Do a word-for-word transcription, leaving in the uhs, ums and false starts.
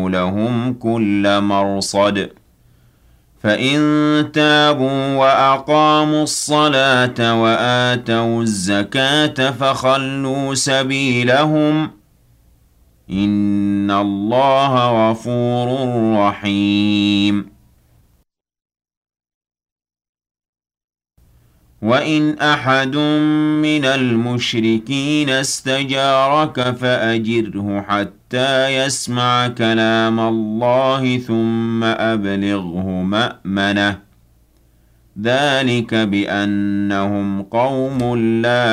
لهم كل مرصد فإن تابوا وأقاموا الصلاة وآتوا الزكاة فخلوا سبيلهم إن الله غفور رحيم وإن أحد من المشركين استجارك فأجره حتى يسمع كلام الله ثم أبلغه مأمنه ذلك بأنهم قوم لا